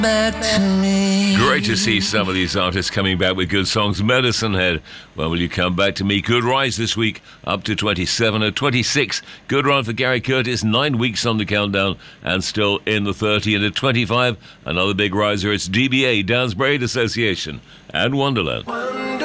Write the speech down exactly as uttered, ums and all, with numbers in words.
back to me. Great to see some of these artists coming back with good songs. Medicine Head, When Will You Come Back to Me? Good rise this week, up to twenty-seven. At twenty-six, good run for Gary Curtis, nine weeks on the countdown and still in the thirty. And at twenty-five, another big riser, it's D B A, Dance Braid Association, and Wonderland.